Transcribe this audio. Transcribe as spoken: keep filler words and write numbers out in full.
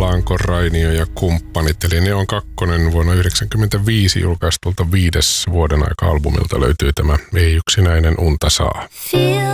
Alanko, Rainio ja kumppanit. Eli Ne on kakkonen vuonna yhdeksänkymmentäviisi julkaistulta viides vuoden aika albumilta löytyy tämä Ei yksinäinen unta saa.